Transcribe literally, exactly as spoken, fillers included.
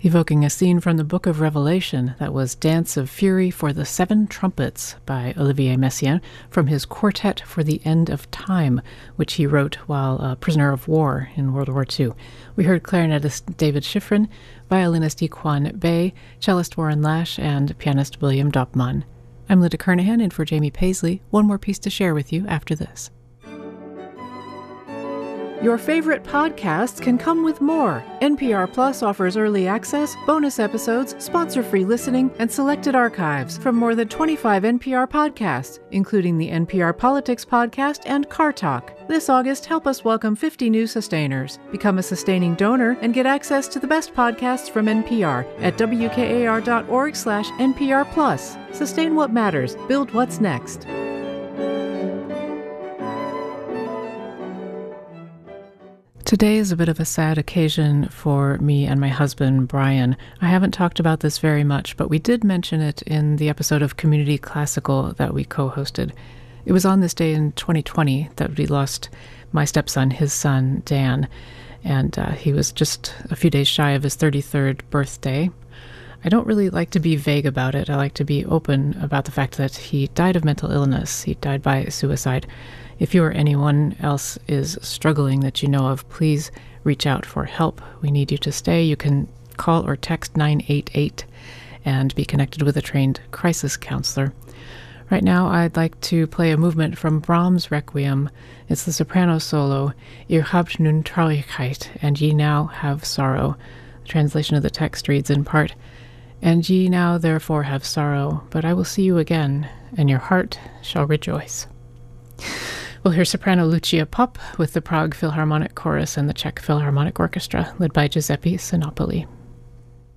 Evoking a scene from the Book of Revelation, that was Dance of Fury for the Seven Trumpets by Olivier Messiaen from his Quartet for the End of Time, which he wrote while a prisoner of war in World War Two. We heard clarinetist David Schifrin, violinist Equan Bay, cellist Warren Lash, and pianist William Dopman. I'm Linda Kernahan in for Jamie Paisley. One more piece to share with you after this. Your favorite podcasts can come with more. N P R Plus offers early access, bonus episodes, sponsor-free listening, and selected archives from more than twenty-five N P R podcasts, including the N P R Politics podcast and Car Talk. This August, help us welcome fifty new sustainers. Become a sustaining donor and get access to the best podcasts from N P R at W K A R dot org slash N P R Plus. Sustain what matters. Build what's next. Today is a bit of a sad occasion for me and my husband, Brian. I haven't talked about this very much, but we did mention it in the episode of Community Classical that we co-hosted. It was on this day in twenty twenty that we lost my stepson, his son, Dan, and uh, he was just a few days shy of his thirty-third birthday. I don't really like to be vague about it. I like to be open about the fact that he died of mental illness. He died by suicide. If you or anyone else is struggling that you know of, please reach out for help. We need you to stay. You can call or text nine eight eight and be connected with a trained crisis counselor. Right now, I'd like to play a movement from Brahms' Requiem. It's the soprano solo, Ihr habt nun Traurigkeit, and ye now have sorrow. The translation of the text reads in part, and ye now therefore have sorrow, but I will see you again, and your heart shall rejoice. We'll hear soprano Lucia Popp with the Prague Philharmonic Chorus and the Czech Philharmonic Orchestra, led by Giuseppe Sinopoli.